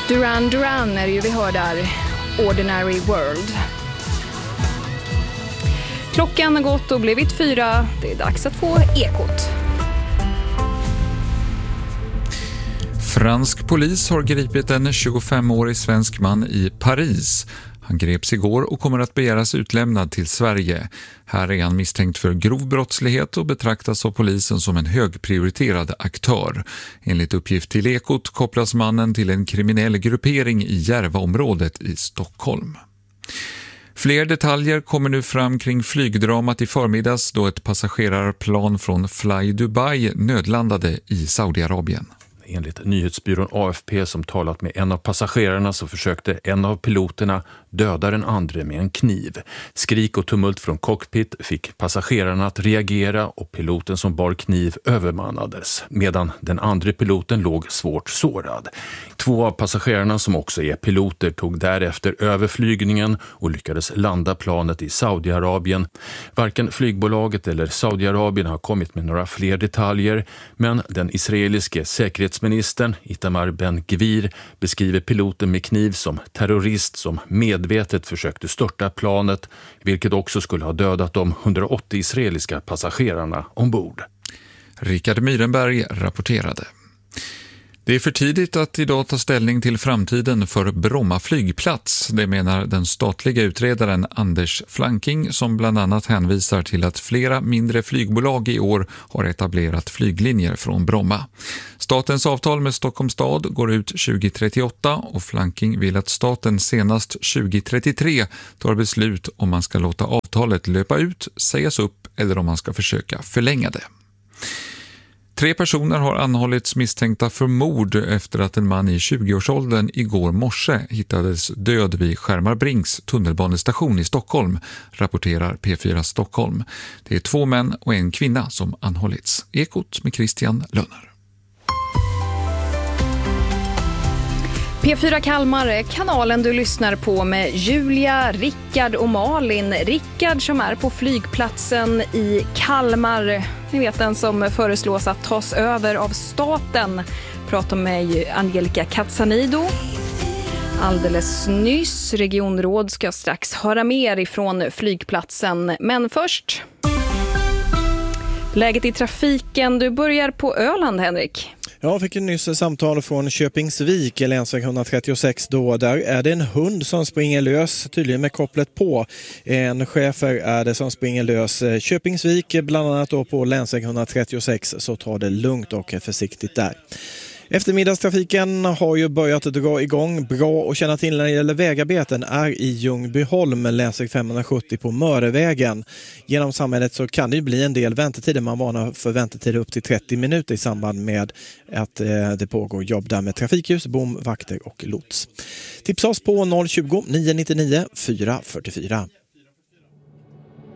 Duran Duran är det ju vi hör där, Ordinary World. Klockan har gått och blivit 4. Det är dags att få Ekot. Fransk polis har gripit en 25-årig svensk man i Paris. Han greps igår och kommer att begäras utlämnad till Sverige. Här är han misstänkt för grov brottslighet och betraktas av polisen som en högprioriterad aktör. Enligt uppgift till Ekot kopplas mannen till en kriminell gruppering i Järvaområdet i Stockholm. Fler detaljer kommer nu fram kring flygdramat i förmiddags då ett passagerarplan från Fly Dubai nödlandade i Saudiarabien. Enligt nyhetsbyrån AFP som talat med en av passagerarna så försökte en av piloterna döda den andra med en kniv. Skrik och tumult från cockpit fick passagerarna att reagera och piloten som bar kniv övermannades medan den andra piloten låg svårt sårad. 2 av passagerarna som också är piloter tog därefter över flygningen och lyckades landa planet i Saudiarabien. Varken flygbolaget eller Saudiarabien har kommit med några fler detaljer, men den israeliske säkerhetsministern Itamar Ben-Gvir beskriver piloten med kniv som terrorist som medvetet försökte störta planet, vilket också skulle ha dödat de 180 israeliska passagerarna ombord. Rickard Myrenberg rapporterade. Det är för tidigt att idag ta ställning till framtiden för Bromma flygplats, det menar den statliga utredaren Anders Flanking som bland annat hänvisar till att flera mindre flygbolag i år har etablerat flyglinjer från Bromma. Statens avtal med Stockholms stad går ut 2038 och Flanking vill att staten senast 2033 tar beslut om man ska låta avtalet löpa ut, sägas upp eller om man ska försöka förlänga det. 3 personer har anhållits misstänkta för mord efter att en man i 20-årsåldern igår morse hittades död vid Skärmarbrinks tunnelbanestation i Stockholm, rapporterar P4 Stockholm. Det är 2 män och en kvinna som anhållits. Ekot med Christian Lönner. P4 Kalmar är kanalen du lyssnar på med Julia, Rickard och Malin. Rickard som är på flygplatsen i Kalmar. Ni vet den som föreslås att tas över av staten. Pratar med Angelica Cazzanido. Alldeles nyss, regionråd ska strax höra mer ifrån flygplatsen. Men först, läget i trafiken. Du börjar på Öland, Henrik. Jag fick en nyss samtal från Köpingsvik, länsväg 136 då. Där är det en hund som springer lös, tydligen med kopplet på. En chefer är det som springer lös. Köpingsvik, bland annat då på länsväg 136, så tar det lugnt och försiktigt där. Eftermiddagstrafiken har ju börjat dra igång. Bra att känna till när det gäller vägarbeten är i Ljungbyholm, länsväg 570 på Mörevägen. Genom samhället så kan det ju bli en del väntetider. Man varnar för väntetider upp till 30 minuter i samband med att det pågår jobb där med trafikljus, bom, vakter och lots. Tipsa oss på 020 999 444.